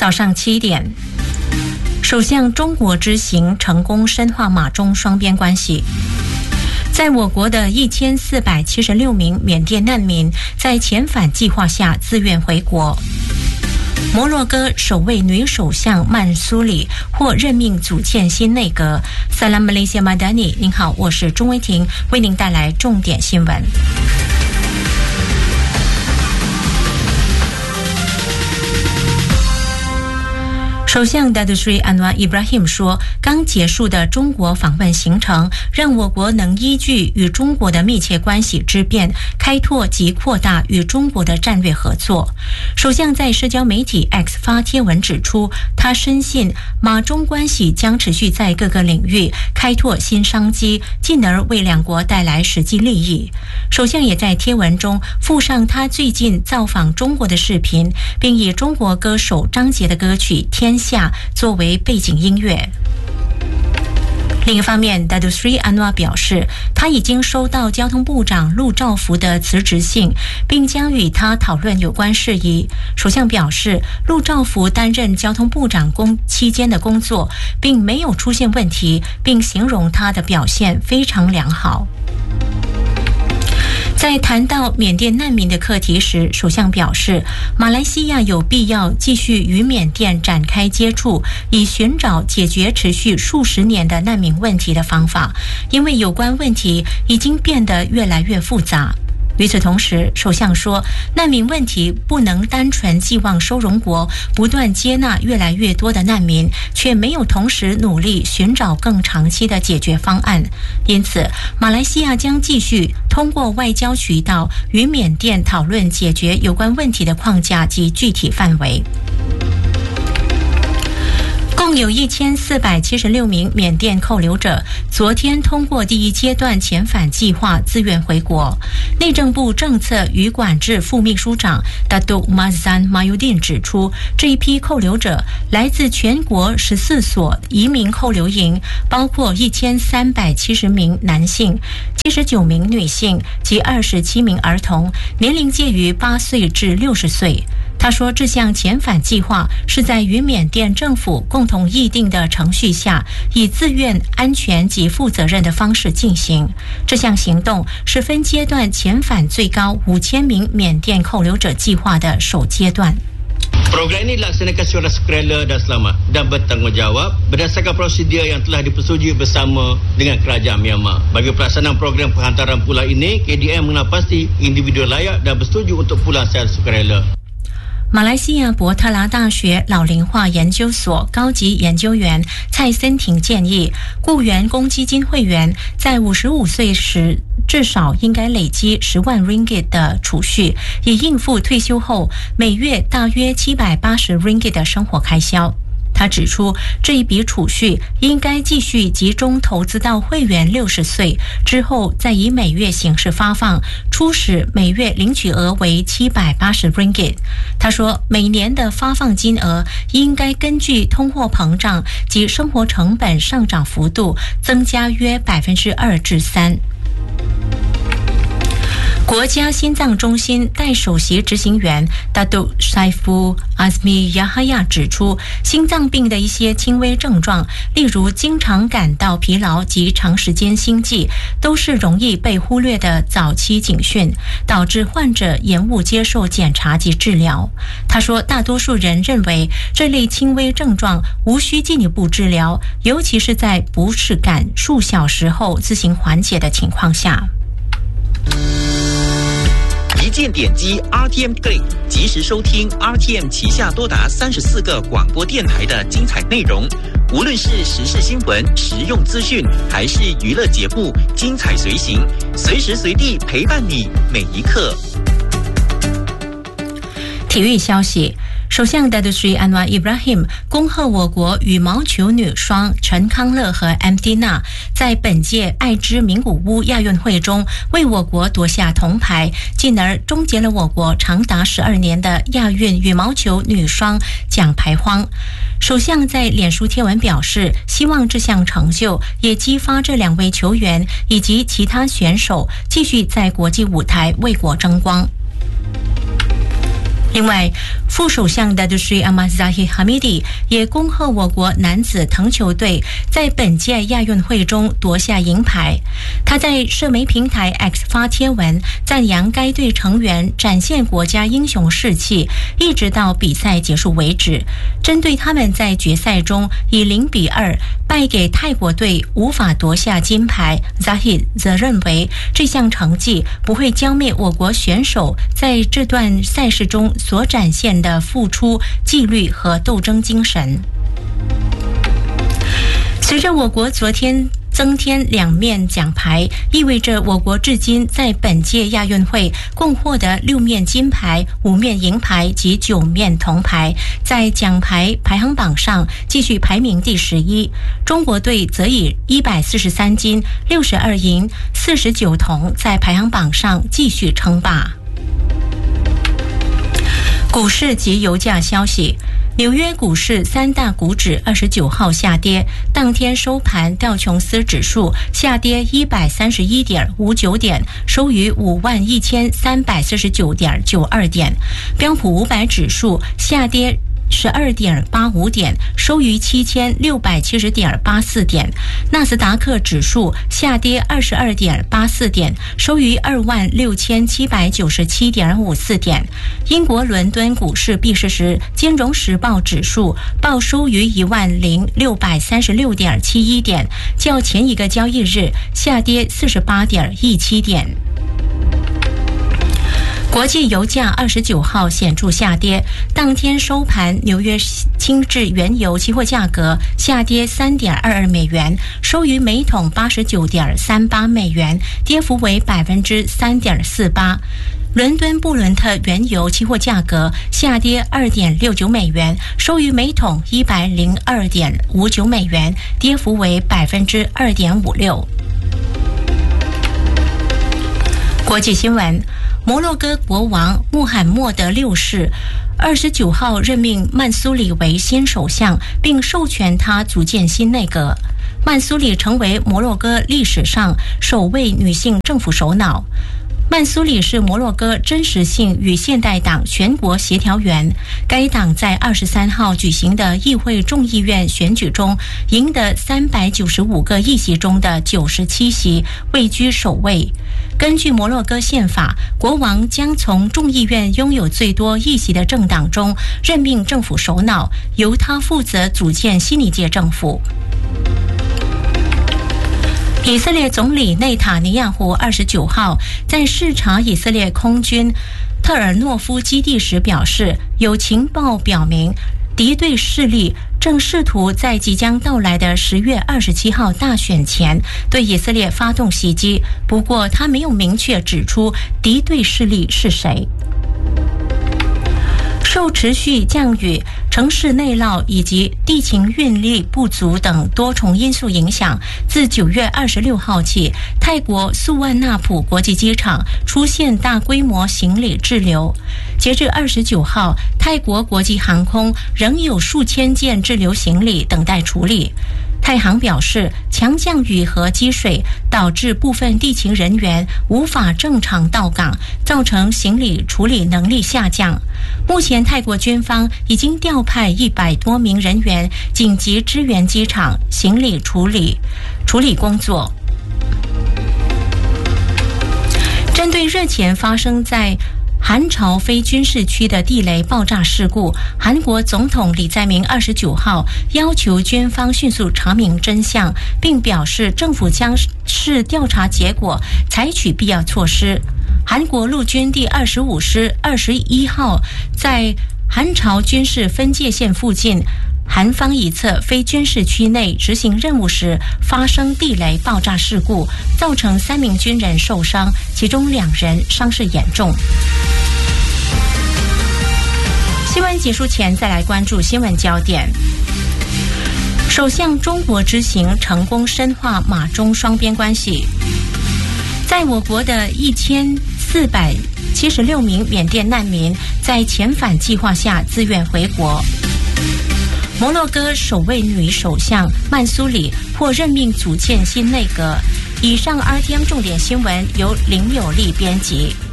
早上7点，首相中国之行成功深化马中双边关系。在我国的1476名缅甸难民在遣返计划下自愿回国。摩洛哥首位女首相曼苏里获任命组建新内阁。Salam Malaysia Madani， 您好，我是钟威婷，为您带来重点新闻。首相 Datuk Seri Anwar Ibrahim 说，刚结束的中国访问行程让我国能依据与中国的密切关系之便，开拓及扩大与中国的战略合作。首相在社交媒体 X 发帖文指出，他深信马中关系将持续在各个领域开拓新商机，进而为两国带来实际利益。首相也在贴文中附上他最近造访中国的视频，并以中国歌手张杰的歌曲《天下》作为背景音乐。另一方面 Datuk Seri Anwar 表示，他已经收到交通部长陆兆福的辞职信，并将与他讨论有关事宜。首相表示，陆兆福担任交通部长期间的工作并没有出现问题，并形容他的表现非常良好。在谈到缅甸难民的课题时，首相表示，马来西亚有必要继续与缅甸展开接触，以寻找解决持续数十年的难民问题的方法，因为有关问题已经变得越来越复杂。与此同时，首相说，难民问题不能单纯寄望收容国不断接纳越来越多的难民，却没有同时努力寻找更长期的解决方案。因此，马来西亚将继续通过外交渠道与缅甸讨论解决有关问题的框架及具体范围。共有1476名缅甸扣留者昨天通过第一阶段遣返计划自愿回国。内政部政策与管制副秘书长 Datuk Mazlan Mayudin 指出，这一批扣留者来自全国14所移民扣留营，包括1370名男性、79名女性及27名儿童，年龄介于8岁至60岁。他说，这项遣返计划是在与缅甸政府共同议定的程序下，以自愿、安全及负责任的方式进行。这项行动是分阶段遣返最高5000名缅甸扣留者计划的首阶段。 Program ini dilaksanakan secara sukarela dan selamat dan bertanggungjawab berdasarkan prosedur yang telah dipersetujui bersama dengan kerajaan Myanmar. Bagi pelaksanaan program penghantaran pulang ini, KDM mengenal pasti individu layak dan bersetuju untuk pulang secara sukarela。 马来西亚伯特拉大学老龄化研究所高级研究员蔡森廷建议，雇员公基金会员在55岁时至少应该累积10万 ringgit 的储蓄，以应付退休后每月大约780 ringgit 的生活开销。他指出，这一笔储蓄应该继续集中投资到会员60岁之后，再以每月形式发放，初始每月领取额为780 ringgit。他说，每年的发放金额应该根据通货膨胀及生活成本上涨幅度增加约2%至3%。国家心脏中心代首席执行员 Datuk Saiful Azmi Yahaya 指出，心脏病的一些轻微症状，例如经常感到疲劳及长时间心悸，都是容易被忽略的早期警讯，导致患者延误接受检查及治疗。他说，大多数人认为这类轻微症状无需进一步治疗，尤其是在不适感数小时后自行缓解的情况下。 一键点击 RTM Play， 及时收听 RTM 旗下多达34个广播电台的精彩内容。无论是时事新闻、实用资讯，还是娱乐节目，精彩随行，随时随地陪伴你每一刻。 体育消息，首相 Datuk Seri Anwar Ibrahim 恭贺我国羽毛球女双陈康乐和 MD 娜在本届爱知名古屋亚运会中为我国夺下铜牌，进而终结了我国长达12年的亚运羽毛球女双奖牌荒。首相在脸书贴文表示，希望这项成就也激发这2位球员以及其他选手继续在国际舞台为国争光。 另外，副首相的Dusri Ahmad Zahid Hamidi 也恭贺我国男子藤球队在本届亚运会中夺下银牌。他在社媒平台 X 发贴文，赞扬该队成员展现国家英雄士气，一直到比赛结束为止。针对他们在决赛中以0-2败给泰国队，无法夺下金牌， Zahid 则认为这项成绩不会浇灭我国选手在这段赛事中所展现的付出、纪律和斗争精神。随着我国昨天增添2面奖牌，意味着我国至今在本届亚运会共获得6面金牌、5面银牌及9面铜牌，在奖牌排行榜上继续排名第11。中国队则以143金、62银、49铜在排行榜上继续称霸。股市及油价消息。纽约股市3大股指29号下跌，当天收盘道琼斯指数下跌131.59点，收于51349.92点，标普500指数下跌12.85点，收于7670.84点，纳斯达克指数下跌22.84点，收于26797.54点。英国伦敦股市闭市时，金融时报指数报收于10636.71点，较前一个交易日下跌48.17点。国际油价29号显著下跌，当天收盘，纽约轻质原油期货价格下跌3.22美元，收于每桶89.38美元，跌幅为3.48%。伦敦布伦特原油期货价格下跌2.69美元，收于每桶102.59美元，跌幅为2.56%。国际新闻。摩洛哥国王穆罕默德6世29号任命曼苏里为新首相，并授权他组建新内阁。曼苏里成为摩洛哥历史上首位女性政府首脑。曼苏里是摩洛哥真实性与现代党全国协调员，该党在23号举行的议会众议院选举中赢得395个议席中的97席，位居首位。根据摩洛哥宪法，国王将从众议院拥有最多议席的政党中任命政府首脑，由他负责组建新一届政府。以色列总理内塔尼亚胡29号在视察以色列空军特尔诺夫基地时表示，有情报表明敌对势力正试图在即将到来的10月27号大选前对以色列发动袭击，不过他没有明确指出敌对势力是谁。受持续降雨、城市内涝以及地勤运力不足等多重因素影响，自9月26号起，泰国素万纳普国际机场出现大规模行李滞留。截至29号，泰国国际航空仍有数千件滞留行李等待处理。泰航表示，强降雨和积水导致部分地勤人员无法正常到岗，造成行李处理能力下降。目前泰国军方已经调派100多名人员紧急支援机场行李处理工作。针对日前发生在韩朝非军事区的地雷爆炸事故，韩国总统李在明29号要求军方迅速查明真相，并表示政府将视调查结果采取必要措施。韩国陆军第25师21号在韩朝军事分界线附近韩方一侧非军事区内执行任务时发生地雷爆炸事故，造成3名军人受伤，其中2人伤势严重。新闻结束前再来关注新闻焦点。首相中国之行成功深化马中双边关系。在我国的1476名缅甸难民在遣返计划下自愿回国。摩洛哥首位女首相曼苏里获任命组建新内阁。以上 RTM 重点新闻由林有利编辑。